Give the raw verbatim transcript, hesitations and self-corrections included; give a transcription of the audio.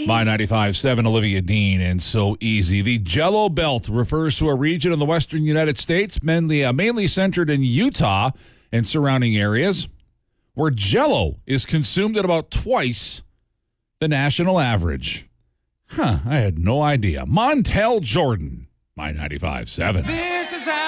My ninety-five point seven, Olivia Dean, and So Easy. The Jell-O Belt refers to a region in the western United States, mainly, uh, mainly centered in Utah and surrounding areas, where Jell-O is consumed at about twice the national average. Huh, I had no idea. Montel Jordan, My ninety-five point seven.